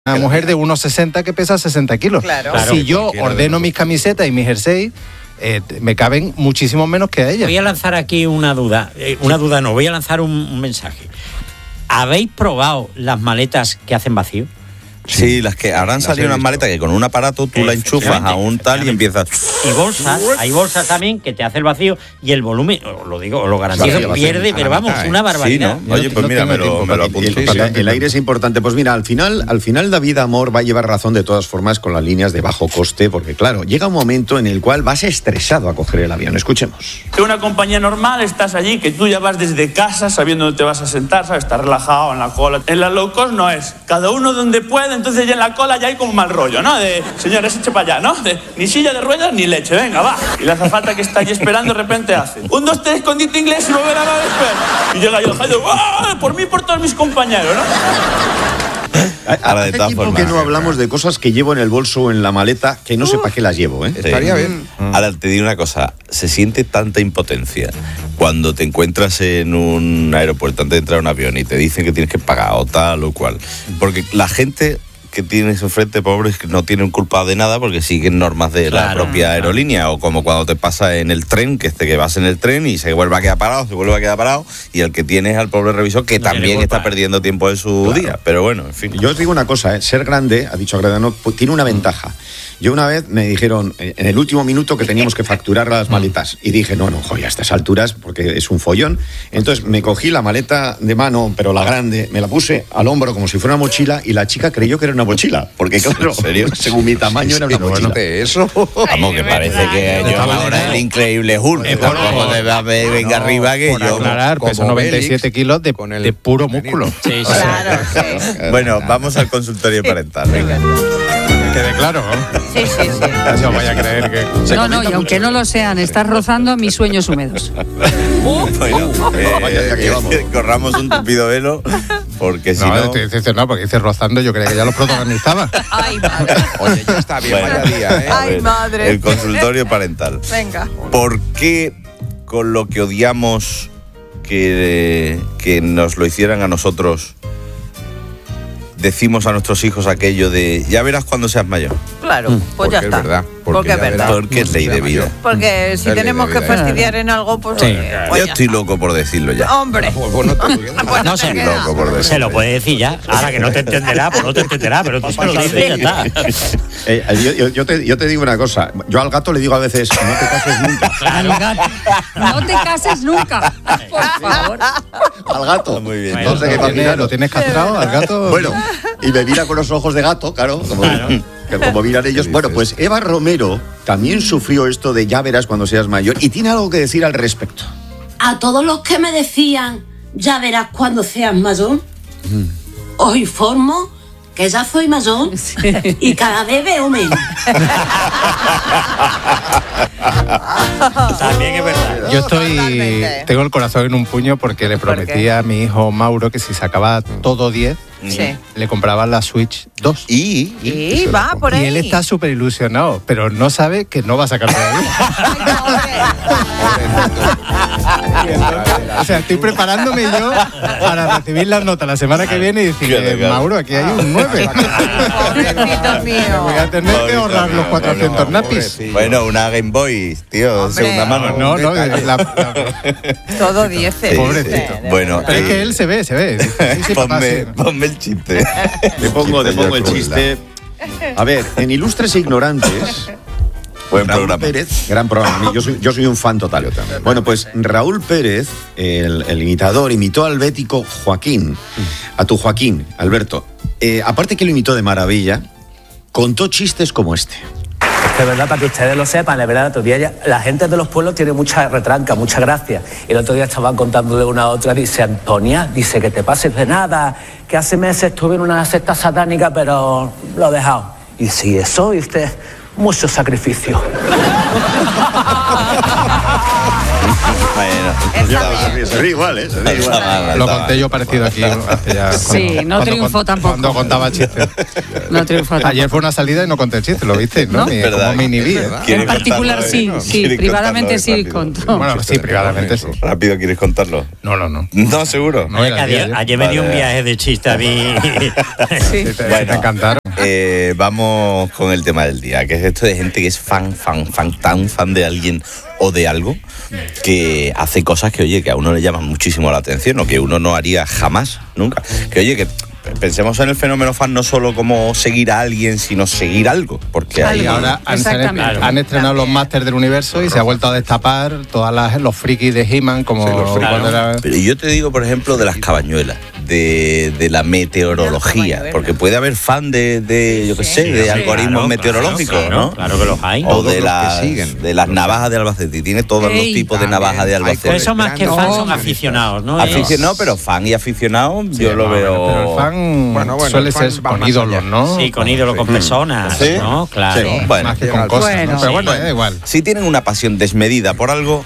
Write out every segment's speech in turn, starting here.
Una mujer de 1,60 que pesa 60 kilos. Claro. Si yo ordeno mis camisetas y mis jerseys, me caben muchísimo menos que a ella. Voy a lanzar aquí una duda. Voy a lanzar un mensaje. ¿Habéis probado las maletas que hacen vacío? Sí, las que habrán salido unas maletas que con un aparato tú la enchufas a un tal y empiezas. Y bolsas, hay bolsas también que te hace el vacío y el volumen, os lo garantizo, pierde, pero vamos, una barbaridad. Sí, ¿no? Oye, pues mira, me lo apunto. El aire es importante. Pues mira, al final David Amor va a llevar razón de todas formas con las líneas de bajo coste, porque claro, llega un momento en el cual vas estresado a coger el avión. Escuchemos. En una compañía normal estás allí, que tú ya vas desde casa sabiendo dónde te vas a sentar, ¿sabes? Estás relajado en la cola. En la low cost no es. Cada uno donde puede, entonces ya en la cola ya hay como mal rollo, ¿no? De, señores, eche para allá, ¿no? De, ni silla de ruedas ni leche, venga, va. Y la azafata que está allí esperando de repente hace 1, 2, 3, escondite inglés y volver a la espera. Y llega yo, ¡ah! Por mí y por todos mis compañeros, ¿no? Ahora, de todas formas, que no hablamos de cosas que llevo en el bolso o en la maleta que no sepa que las llevo, ¿eh? Estaría bien. Ahora te digo una cosa, se siente tanta impotencia cuando te encuentras en un aeropuerto antes de entrar a un avión y te dicen que tienes que pagar o tal o cual. Porque la gente que tienes enfrente, pobres, que no tienen culpa de nada porque siguen normas de la propia aerolínea, o como cuando te pasa en el tren, que vas en el tren y se vuelve a quedar parado, y el que tienes al pobre revisor que también está perdiendo tiempo en su día. Pero bueno, en fin. Yo os digo una cosa, ser grande, ha dicho Agredano, tiene una ventaja. Yo una vez me dijeron, en el último minuto, que teníamos que facturar las maletas. Y dije, no, a estas alturas, porque es un follón. Entonces me cogí la maleta de mano, pero la grande, me la puse al hombro como si fuera una mochila, y la chica creyó que era una mochila. Porque claro, ¿en serio? Según mi tamaño era una mochila. Eso. Vamos, que parece que yo ahora el increíble Hulk. Tampoco venga arriba que yo. Aclarar, peso 97 kilos de puro músculo. Sí. Bueno, vamos al consultorio parental. Venga. Quede claro, ¿no? Sí. No vaya a creer que... No, y aunque no lo sean, estás rozando mis sueños húmedos. Bueno, corramos un tupido velo, porque si no... No, porque dices rozando, yo creía que ya lo protagonizaba. Ay, madre. Oye, ya está bien, vaya día, ¿eh? Ay, madre. El consultorio parental. Venga. ¿Por qué con lo que odiamos que nos lo hicieran a nosotros decimos a nuestros hijos aquello de ya verás cuando seas mayor? Claro, pues ya está. Es verdad. Porque es verdad. Porque es ley de vida. Porque si tenemos que fastidiar en algo, pues... Sí. Pues yo estoy loco por decirlo ya. Hombre. No sé, loco por decirlo. se lo puede decir ya. Ahora que no te entenderá, pues no te entenderá, pero tú se lo dices y ya está. Yo te digo una cosa. Yo al gato le digo a veces, no te cases nunca. No te cases nunca, por favor. Al gato. Muy bien. Entonces, ¿Lo tienes castrado al gato? Bueno, y me mira con los ojos de gato, claro. Como miran ellos. Bueno, pues Eva Romero también sufrió esto de ya verás cuando seas mayor y tiene algo que decir al respecto. A todos los que me decían ya verás cuando seas mayor, os informo que ya soy mayor y cada vez veo menos. También es verdad. Yo tengo el corazón en un puño porque le prometí a mi hijo Mauro que si sacaba todo 10, le compraba la Switch 2. Y va por ahí. Y él está súper ilusionado, pero no sabe que no va a sacar todavía. O sea, estoy preparándome yo para recibir las notas la semana que viene y decirle, Mauro, aquí hay un 9. Pobrecito mío. Voy a tener que ahorrar los 400 napis. Bueno, una Game Boy, tío, de segunda mano. No, todo 10. Pobrecito. Bueno, pero es que él se ve. Sí, ponme el chiste. Te pongo el chiste. A ver, en Ilustres e Ignorantes, Buen Raúl programa. Pérez, gran programa. Yo soy un fan total. Bueno, pues Raúl Pérez, el imitador, imitó al bético Joaquín, a tu Joaquín, Alberto. Aparte que lo imitó de maravilla, contó chistes como este. De verdad, para que ustedes lo sepan, la verdad, el otro día la gente de los pueblos tiene mucha retranca, mucha gracia. El otro día estaban contándole una a otra, dice Antonia, dice que te pases de nada, que hace meses estuve en una secta satánica, pero lo he dejado. Y si eso, viste, mucho sacrificio. Bueno, se ríe igual, ¿eh? Se ríe igual. Lo conté yo parecido aquí hace ya. Sí, no triunfó tampoco. Cuando contaba chistes. No triunfó tampoco. Ayer fue una salida y no conté el chiste, ¿lo viste? ¿No? ¿Verdad? Como me inhibí. En particular sí, privadamente sí contó. Bueno, sí, privadamente sí. Rápido, ¿quieres contarlo? No. No, seguro. No era Ayer me dio un viaje de chiste a mí. Sí, te encantaron. Vamos con el tema del día, que es esto de gente que es fan de alguien o de algo, que hace cosas que, oye, que a uno le llaman muchísimo la atención o que uno no haría jamás, nunca. Que, oye, que pensemos en el fenómeno fan no solo como seguir a alguien, sino seguir algo, porque ahí ahora han estrenado los Masters del Universo y se ha vuelto a destapar los frikis de He-Man como cuando era... Pero yo te digo, por ejemplo, de las cabañuelas, de la meteorología, porque puede haber fan de yo qué sé, de algoritmos meteorológicos, ¿no? Claro que los hay. O de las navajas de Albacete, y tiene todos los tipos de navajas de Albacete. Pero eso más que fan son aficionados, ¿no? Aficionado, pero fan y aficionado, yo lo veo... Pero el fan suele ser con ídolos, ¿no? Sí, con ídolos, con personas, ¿sí? ¿no? Claro. Sí, bueno, más que con cosas, ¿no? Pero bueno, da igual. Si tienen una pasión desmedida por algo,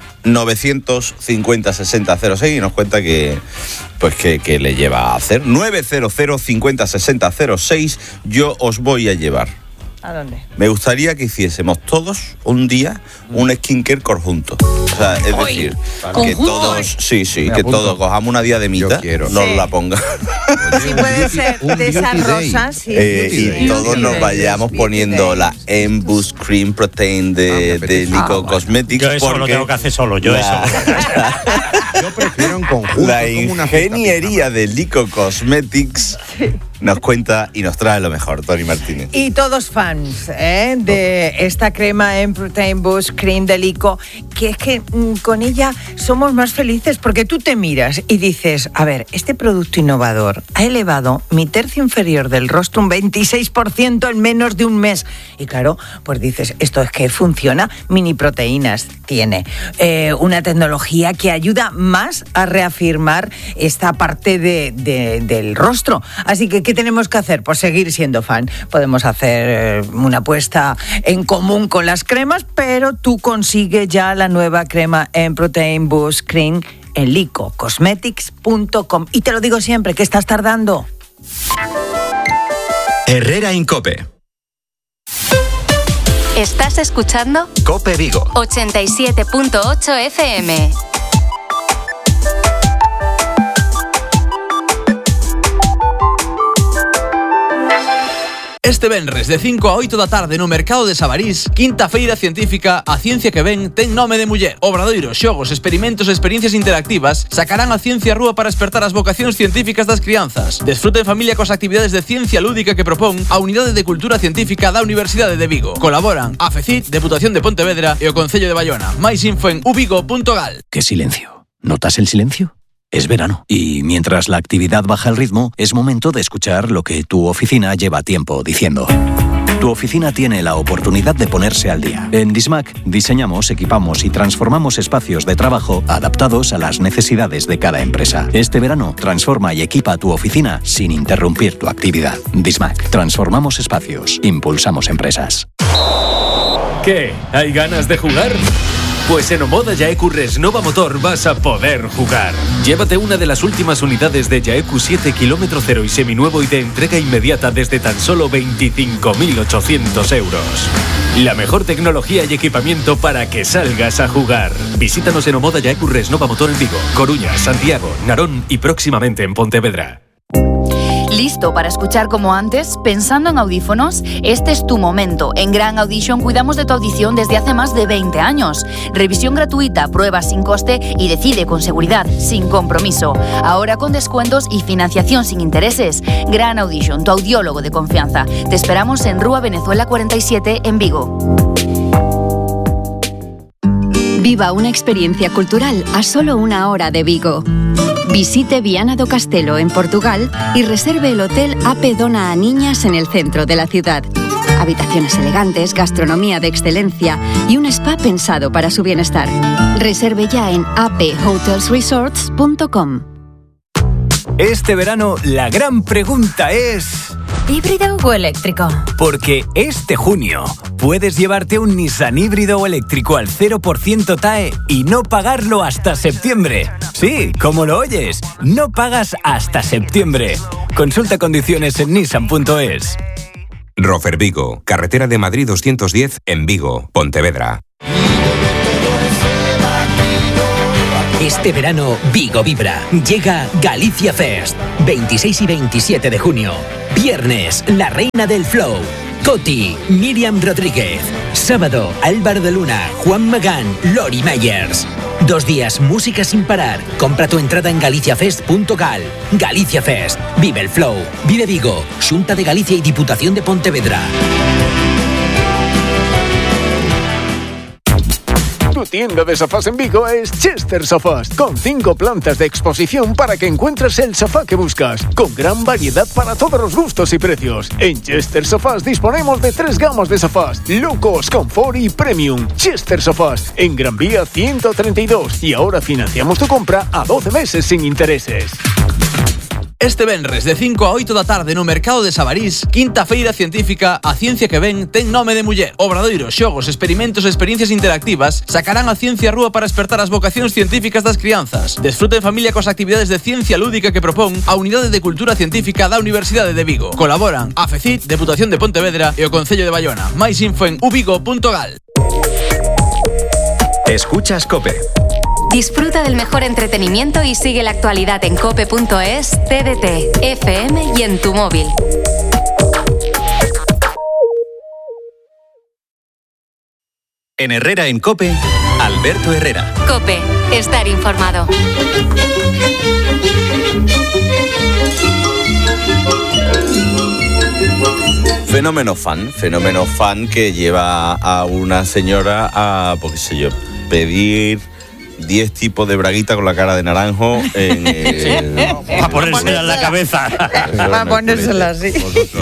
950 60 06 y nos cuenta que le lleva a hacer. 900 50 60 06, yo os voy a llevar. ¿A dónde? Me gustaría que hiciésemos todos un día un skincare conjunto. O sea, es decir, que todos, que todos cojamos una diademita, nos la ponga. Sí, puede ser de esas rosas. Y todos nos vayamos poniendo la M-Boost Cream Protein de Lico Cosmetics. Yo eso lo tengo que hacer solo, yo prefiero en conjunto. La ingeniería de Lico Cosmetics nos cuenta y nos trae lo mejor, Tony Martínez. Y todos fans de esta crema en Protein Boost Cream de Lico, que es que con ella somos más felices, porque tú te miras y dices, a ver, este producto innovador ha elevado mi tercio inferior del rostro un 26% en menos de un mes. Y claro, pues dices, esto es que funciona, mini proteínas tiene, una tecnología que ayuda más a reafirmar esta parte del rostro. Así que, ¿qué tenemos que hacer? Pues seguir siendo fan. Podemos hacer una apuesta en común con las cremas, pero tú consigues ya la nueva crema en Protein Boost Cream en licocosmetics.com. Y te lo digo siempre, ¿qué estás tardando? Herrera en COPE. ¿Estás escuchando? COPE Vigo 87.8 FM. Este venres de 5 a 8 da tarde no mercado de Sabarís, quinta feira científica A Ciencia que Ven ten nome de muller. Obradoiros, xogos, experimentos e experiencias interactivas sacarán a ciencia á rúa para despertar as vocacións científicas das crianzas. Desfruta en familia cos actividades de ciencia lúdica que propón a Unidade de Cultura Científica da Universidade de Vigo. Colaboran a FECIT, Deputación de Pontevedra e o Concello de Bayona. Máis info en uvigo.gal. ¿Qué silencio? ¿Notas el silencio? Es verano y mientras la actividad baja el ritmo, es momento de escuchar lo que tu oficina lleva tiempo diciendo. Tu oficina tiene la oportunidad de ponerse al día. En Dismac diseñamos, equipamos y transformamos espacios de trabajo adaptados a las necesidades de cada empresa. Este verano, transforma y equipa tu oficina sin interrumpir tu actividad. Dismac. Transformamos espacios. Impulsamos empresas. ¿Qué? ¿Hay ganas de jugar? Pues en Omoda Yaeku Resnova Motor vas a poder jugar. Llévate una de las últimas unidades de Yaeku 7 km 0 y seminuevo y de entrega inmediata desde tan solo 25.800 euros. La mejor tecnología y equipamiento para que salgas a jugar. Visítanos en Omoda Yaeku Resnova Motor en Vigo, Coruña, Santiago, Narón y próximamente en Pontevedra. ¿Listo para escuchar como antes? ¿Pensando en audífonos? Este es tu momento. En Gran Audition cuidamos de tu audición desde hace más de 20 años. Revisión gratuita, pruebas sin coste y decide con seguridad, sin compromiso. Ahora con descuentos y financiación sin intereses. Gran Audition, tu audiólogo de confianza. Te esperamos en Rúa Venezuela 47 en Vigo. Viva una experiencia cultural a solo 1 hora de Vigo. Visite Viana do Castelo en Portugal y reserve el hotel AP Dona a Niñas en el centro de la ciudad. Habitaciones elegantes, gastronomía de excelencia y un spa pensado para su bienestar. Reserve ya en aphotelsresorts.com. Este verano la gran pregunta es... ¿Híbrido o eléctrico? Porque este junio puedes llevarte un Nissan híbrido o eléctrico al 0% TAE y no pagarlo hasta septiembre. Sí, como lo oyes, no pagas hasta septiembre. Consulta condiciones en nissan.es. Rofer Vigo, carretera de Madrid 210 en Vigo, Pontevedra. Este verano, Vigo vibra. Llega Galicia Fest. 26 y 27 de junio. Viernes, la reina del flow. Coti, Miriam Rodríguez. Sábado, Álvaro de Luna, Juan Magán, Lori Meyers. 2 días, música sin parar. Compra tu entrada en galiciafest.gal. Galicia Fest. Vive el flow. Vive Vigo. Xunta de Galicia y Diputación de Pontevedra. Tu tienda de sofás en Vigo es Chester Sofás, con 5 plantas de exposición para que encuentres el sofá que buscas, con gran variedad para todos los gustos y precios. En Chester Sofás disponemos de 3 gamas de sofás: Low Cost, Comfort y Premium. Chester Sofás, en Gran Vía 132, y ahora financiamos tu compra a 12 meses sin intereses. Este venres de 5 a 8 da tarde no mercado de Sabarís, quinta feira científica A Ciencia que Ven ten nome de muller. Obradoiros, xogos, experimentos e experiencias interactivas sacarán a ciencia á rúa para despertar as vocacións científicas das crianzas. Desfruta en familia coas actividades de ciencia lúdica que propón a Unidade de Cultura Científica da Universidade de Vigo. Colaboran a FECIT, Deputación de Pontevedra e o Concello de Bayona. Máis info en uvigo.gal. Escuchas COPE. Disfruta del mejor entretenimiento y sigue la actualidad en cope.es, TDT, FM y en tu móvil. En Herrera en COPE, Alberto Herrera. COPE, estar informado. Fenómeno fan que lleva a una señora a, pues qué sé yo, pedir 10 tipos de braguita con la cara de naranjo para ponérsela en la cabeza. Para ponérsela así.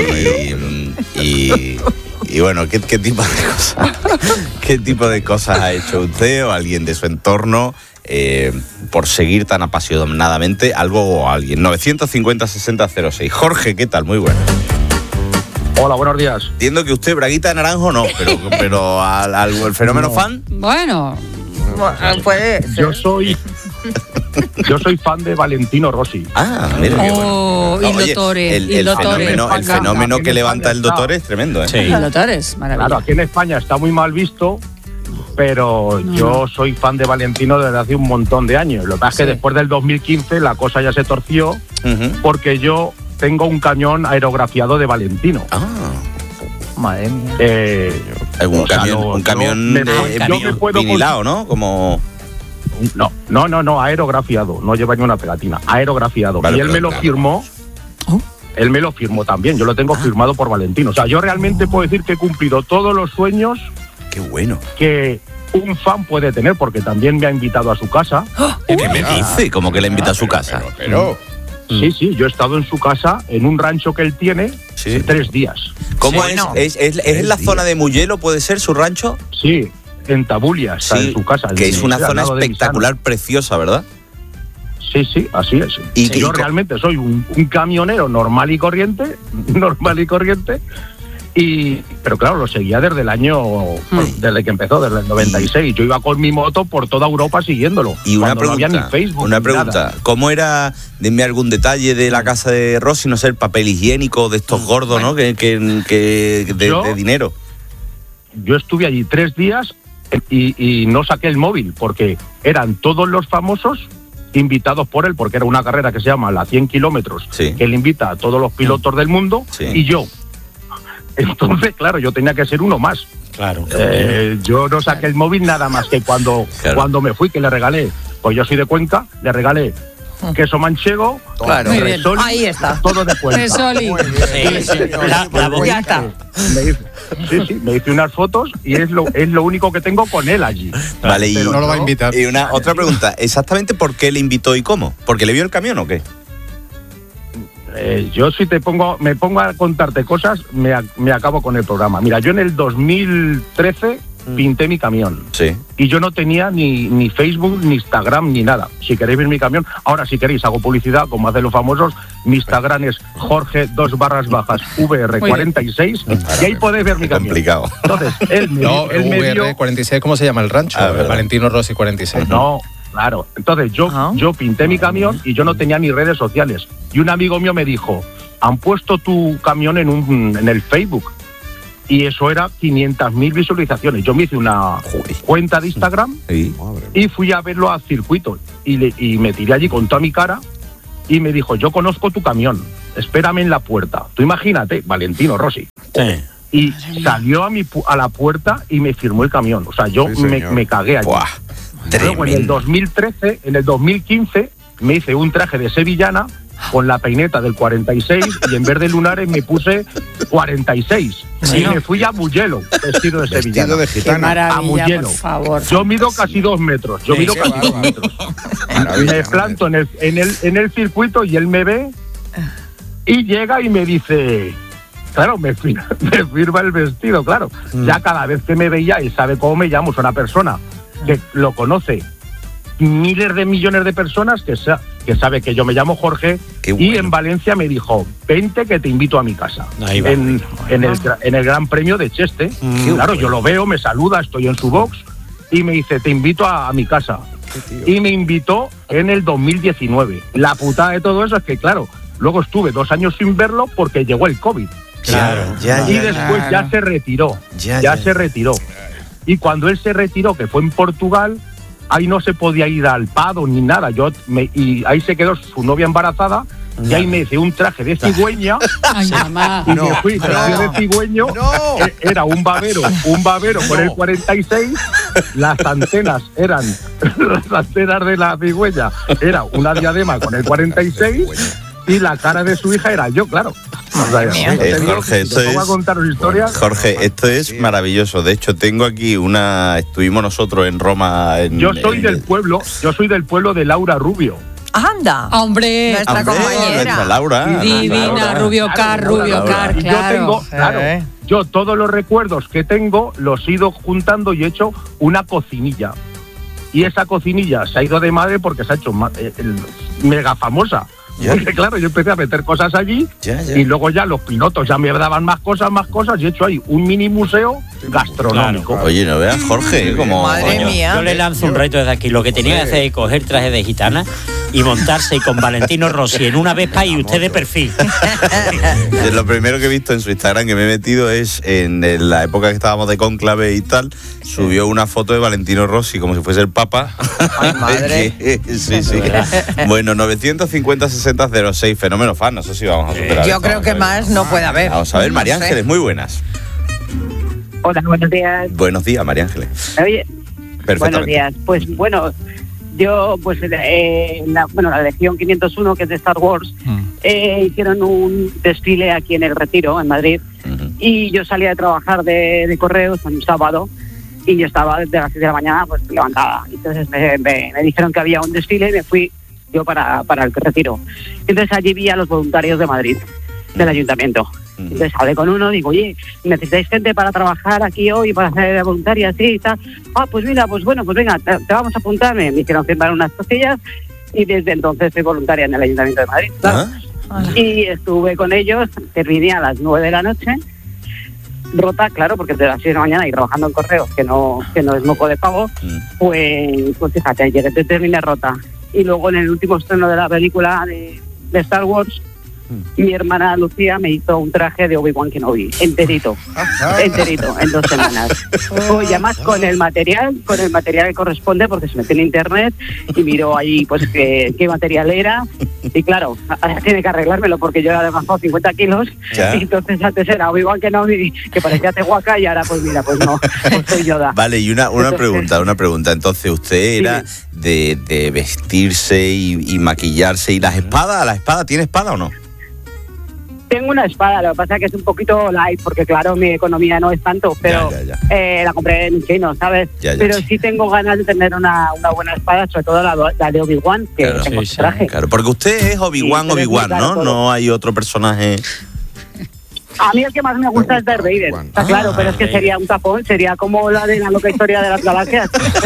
Y bueno, ¿qué tipo de cosas? ¿Qué tipo de cosas ha hecho usted o alguien de su entorno por seguir tan apasionadamente algo o alguien? 950-6006. Jorge, ¿qué tal? Muy bueno. Hola, buenos días. Entiendo que usted braguita de naranjo no, pero al fenómeno fan. Bueno, puede ser. Yo soy fan de Valentino Rossi. Ah, mira qué bueno. El fenómeno que levanta el doctor es tremendo, ¿eh? Sí. El doctor es maravilloso. Claro, aquí en España está muy mal visto, pero yo soy fan de Valentino desde hace un montón de años. Lo que pasa es que después del 2015 la cosa ya se torció, porque yo tengo un camión aerografiado de Valentino. Madre mía. Un camión vinilado, ¿no? Como... No, aerografiado. No lleva ni una pegatina. Aerografiado. Vale, y él me lo firmó. Él me lo firmó también. Yo lo tengo firmado por Valentino. O sea, yo realmente puedo decir que he cumplido todos los sueños. ¡Qué bueno! Que un fan puede tener, porque también me ha invitado a su casa. ¿Qué me dice? ¿Cómo que le invita a su casa? Sí, yo he estado en su casa, en un rancho que él tiene, 3 días. ¿Cómo es? ¿Es en la zona de Mugello, puede ser, su rancho? Sí, en Tabulia, está en su casa. Que es una zona espectacular, preciosa, ¿verdad? Sí, así es. Yo realmente soy un camionero normal y corriente, pero claro, lo seguía desde el año, desde que empezó, desde el 96. Yo iba con mi moto por toda Europa siguiéndolo. Y una pregunta, no había ni Facebook, una ni pregunta, nada. ¿cómo era? Denme algún detalle de la casa de Rossi, no sé, el papel higiénico de estos gordos, ¿no? Que de dinero. Yo estuve allí 3 días y no saqué el móvil, porque eran todos los famosos invitados por él, porque era una carrera que se llama la 100 kilómetros, que él invita a todos los pilotos del mundo, y yo. Entonces, claro, yo tenía que ser uno más. Claro. Yo no saqué el móvil nada más que cuando me fui, que le regalé, pues yo soy de Cuenca, le regalé queso manchego, claro. Resoli, ahí está. todo de Cuenca. Resoli. La boquita. Me hice unas fotos y es lo único que tengo con él allí. Vale, y no lo va a invitar. Y otra pregunta, ¿exactamente por qué le invitó y cómo? ¿Porque le vio el camión o qué? Yo si me pongo a contarte cosas, me acabo con el programa. Mira, yo en el 2013 pinté mi camión. Sí. Y yo no tenía ni Facebook, ni Instagram, ni nada. Si queréis ver mi camión, ahora si queréis hago publicidad, como hacen los famosos. Mi Instagram es Jorge VR46 y ahí podéis ver mi camión. Complicado. Entonces, él me dio... VR46, ¿cómo se llama el rancho? Valentino Rossi 46. No, claro. Entonces yo pinté mi camión y yo no tenía ni redes sociales. Y un amigo mío me dijo, han puesto tu camión en el Facebook. Y eso era 500.000 visualizaciones. Yo me hice una cuenta de Instagram y fui a verlo al circuito. Y me tiré allí con toda mi cara y me dijo, yo conozco tu camión, espérame en la puerta. Tú imagínate, Valentino Rossi. Sí. Y salió a la puerta y me firmó el camión. O sea, yo me cagué allí. Luego en el 2015 me hice un traje de sevillana con la peineta del 46 y en vez de lunares me puse 46. Y me fui a Mugello, vestido de sevillana. Vestido de gitana. Qué maravilla, a Mugello. por favor. Yo mido casi 2 metros. Me planto en el circuito y él me ve y llega y me dice... Claro, me firma el vestido, claro. Ya cada vez que me veía, y sabe cómo me llamo, es una persona que lo conoce miles de millones de personas que sabe que yo me llamo Jorge. Y en Valencia me dijo, vente que te invito a mi casa. En el Gran Premio de Cheste. Claro, yo lo veo, me saluda, estoy en su box y me dice, te invito a mi casa. Y me invitó en el 2019. La putada de todo eso es que, claro, luego estuve 2 años sin verlo porque llegó el COVID. Claro, y después ya se retiró. Se retiró. Y cuando él se retiró, que fue en Portugal, ahí no se podía ir al Pado ni nada. Y ahí se quedó su novia embarazada. Y ahí me hice un traje de cigüeña. Ay, mamá. Y me fui traje de cigüeño. Era un babero con el 46. Las antenas eran las antenas de la cigüeña. Era una diadema con el 46. Y la cara de su hija era yo, claro. Jorge, esto es maravilloso. De hecho, tengo aquí estuvimos nosotros en Roma. Yo soy del pueblo de Laura Rubio. ¡Anda! ¡Hombre! Nuestra compañera. Nuestra Laura. Divina, Rubio Car, claro. Yo todos los recuerdos que tengo los he ido juntando y he hecho una cocinilla. Y esa cocinilla se ha ido de madre porque se ha hecho mega famosa. Porque claro, yo empecé a meter cosas allí y luego ya los pilotos ya me daban más cosas y he hecho ahí un mini museo gastronómico. Claro. Oye, no veas, Jorge, como... Madre mía. Yo le lanzo un reto desde aquí. Lo que tenía que hacer es coger traje de gitana y montarse con Valentino Rossi en una Vespa y usted de perfil. Lo primero que he visto en su Instagram que me he metido es en la época que estábamos de cónclave y tal, subió una foto de Valentino Rossi como si fuese el Papa. Ay, madre. Sí. Bueno, 950-60-06, fenómeno fan, no sé si vamos a superar. Yo creo que más no puede haber. Vamos a ver, María Ángeles, muy buenas. Hola, buenos días. Buenos días, María Ángeles. Oye, buenos días. Pues bueno, yo, pues la Legión 501, que es de Star Wars, hicieron un desfile aquí en El Retiro, en Madrid, y yo salía de trabajar de correos un sábado, y yo estaba desde las 6 de la mañana pues levantada. Entonces me dijeron que había un desfile y me fui yo para El Retiro. Entonces allí vi a los voluntarios de Madrid, del ayuntamiento. Entonces hablé con uno, digo, oye, ¿necesitáis gente para trabajar aquí hoy, para hacer voluntaria, así y tal? Pues mira, pues bueno, pues venga, te vamos a apuntar. Me hicieron firmar unas cosillas y desde entonces soy voluntaria en el Ayuntamiento de Madrid, ¿sabes? Y estuve con ellos, terminé a las 9 de la noche, rota, claro, porque desde las 6 de la mañana y trabajando en correos, que no es moco de pavo, pues fíjate, terminé rota. Y luego en el último estreno de la película de Star Wars, mi hermana Lucía me hizo un traje de Obi-Wan Kenobi, enterito, en 2 semanas. Oye, además con el material que corresponde, porque se metió en internet y miró ahí pues qué material era. Y claro, ahora tiene que arreglármelo porque yo era de más de 50 kilos. Y entonces antes era Obi-Wan Kenobi, que parecía Tehuaca, y ahora pues mira, pues no, pues soy Yoda. Vale, y una pregunta. Entonces, ¿usted era de vestirse y maquillarse? ¿Y la espada tiene espada o no? Tengo una espada, lo que pasa es que es un poquito light, porque claro, mi economía no es tanto, pero la compré en chino, ¿sabes? Pero sí tengo ganas de tener una buena espada, sobre todo la de Obi-Wan, que tengo traje. Claro, porque usted es Obi-Wan, ¿no? No hay otro personaje... A mí el que más me gusta es Darth Vader, está claro, pero es que sería un tapón, sería como la de la loca historia de las galaxias.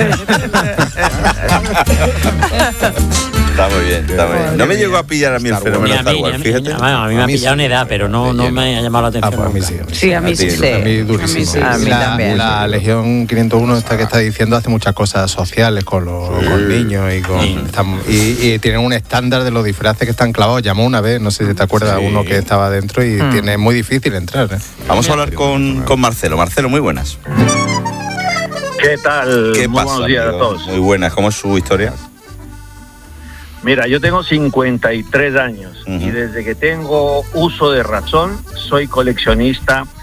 Está muy bien, está muy bien. No me llegó a pillar a mí el fenómeno Star Wars, fíjate. A mí me ha pillado una edad, pero no me ha llamado la atención. Pues a mí sí. Sí, a mí sí. A mí durísimo. A mí también. La Legión 501 esta que está diciendo hace muchas cosas sociales con los niños y tienen un estándar de los disfraces que están clavados. Llamó una vez, no sé si te acuerdas, uno que estaba dentro y tiene muy difícil entrar. Vamos a hablar con Marcelo. Marcelo, muy buenas. ¿Qué tal? ¿Qué Muy pasa, buenos días amigo? a todos. Muy buenas, ¿cómo es su historia? Mira, yo tengo 53 años y desde que tengo uso de razón soy coleccionista